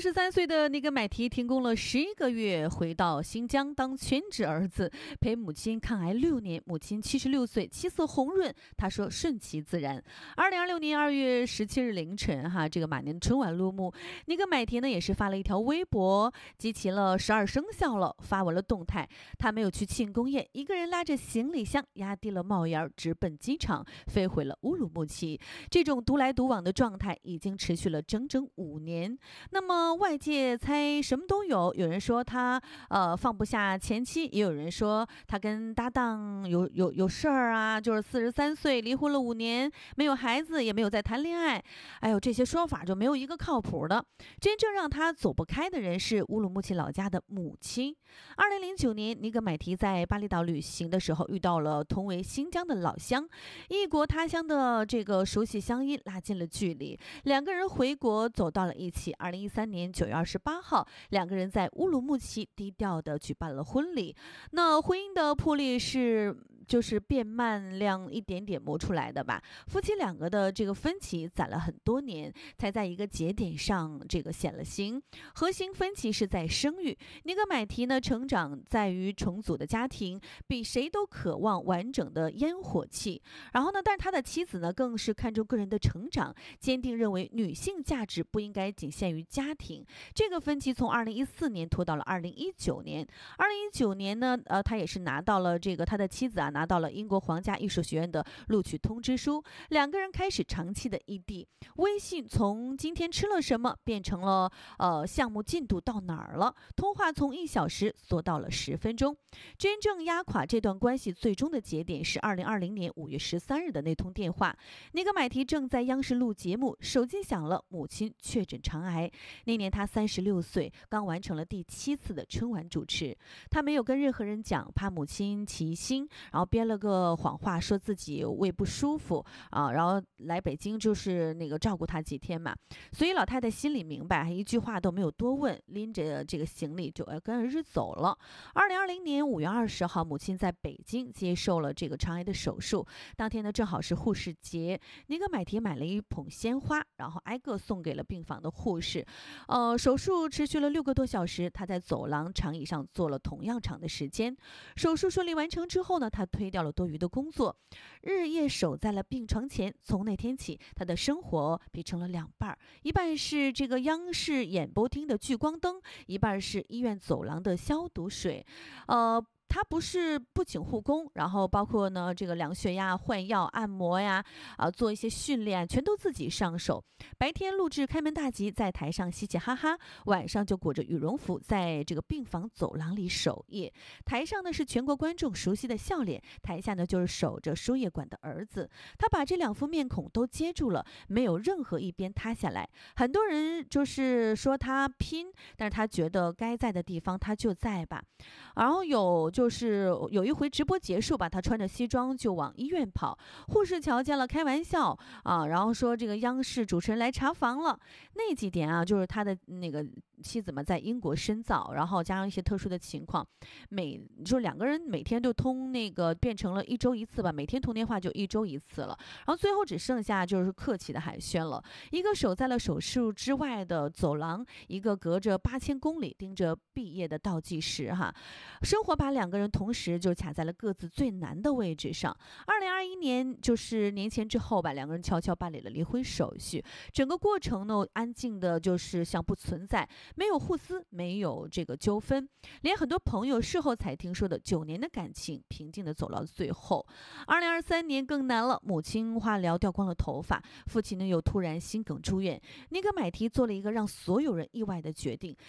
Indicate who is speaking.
Speaker 1: 43岁的尼格买提停工了11个月，回到新疆当全职儿子，陪母亲抗癌6年。母亲76岁，气色红润。他说顺其自然。2026年2月17日凌晨，这个马年春晚落幕，尼格买提呢也是发了一条微博，集齐了12生肖了，发文了动态。他没有去庆功宴，一个人拉着行李箱，压低了帽檐，直奔机场，飞回了乌鲁木齐。这种独来独往的状态已经持续了整整5年。那么外界猜什么都有，有人说他放不下前妻，也有人说他跟搭档有事儿啊，就是43岁离婚了5年，没有孩子，也没有再谈恋爱。哎呦，这些说法就没有一个靠谱的。真正让他走不开的人是乌鲁木齐老家的母亲。2009年，尼格买提在巴厘岛旅行的时候遇到了同为新疆的老乡，异国他乡的这个熟悉乡音拉近了距离，两个人回国走到了一起。2013年9月28号，两个人在乌鲁木齐低调的举办了婚礼。那婚姻的破裂就是变慢量一点点磨出来的吧。夫妻两个的这个分歧攒了很多年，才在一个节点上这个显了形。核心分歧是在生育。尼格买提呢，成长在于重组的家庭，比谁都渴望完整的烟火气。然后呢，但是他的妻子呢，更是看重个人的成长，坚定认为女性价值不应该仅限于家庭。这个分歧从2014年拖到了2019年。2019年呢，他也是拿到了他的妻子拿到了英国皇家艺术学院的录取通知书，两个人开始长期的异地。微信从今天吃了什么变成了项目进度到哪儿了，通话从1小时缩到了10分钟。真正压垮这段关系最终的节点是2020年5月13日的那通电话。尼格买提正在央视录节目，手机响了，母亲确诊肠癌。那年他36岁，刚完成了第7次的春晚主持。他没有跟任何人讲，怕母亲起疑心，然后编了个谎话，说自己胃不舒服然后来北京就是照顾他几天嘛。所以老太太心里明白，一句话都没有多问，拎着这个行李就跟儿子走了。2020年5月20号，母亲在北京接受了这个肠癌的手术。当天呢，正好是护士节，尼格买提买了一捧鲜花，然后挨个送给了病房的护士。手术持续了6个多小时，他在走廊长椅上坐了同样长的时间。手术顺利完成之后呢，他推掉了多余的工作，日夜守在了病床前。从那天起，他的生活劈成了2半，一半是这个央视演播厅的聚光灯，一半是医院走廊的消毒水。他不请护工，然后包括呢这个量血压、换药、按摩呀，做一些训练，全都自己上手。白天录制开门大吉，在台上嘻嘻哈哈，晚上就裹着羽绒服在这个病房走廊里守夜。台上呢是全国观众熟悉的笑脸，台下呢就是守着输液管的儿子。他把这2副面孔都接住了，没有任何一边塌下来。很多人就是说他拼，但是他觉得该在的地方他就在吧。然后有一回直播结束吧，他穿着西装就往医院跑，护士瞧见了开玩笑然后说这个央视主持人来查房了。那几点就是他的那个妻子嘛在英国深造，然后加上一些特殊的情况，就2个人每天就通变成了1周1次吧，每天通电话就1周1次了。然后最后只剩下就是客气的寒暄了。一个守在了手术之外的走廊，一个隔着8000公里盯着毕业的倒计时生活把2个人同时就卡在了各自最难的位置上。2021年就是年前之后吧，2个人悄悄办理了离婚手续。整个过程呢，安静的就是像不存在，没有互撕，没有这个纠纷，连很多朋友事后才听说的9年的感情平静的走到最后。2023年更难了，母亲化疗掉光了头发，父亲呢又突然心梗住院。尼格买提做了一个让所有人意外的决定，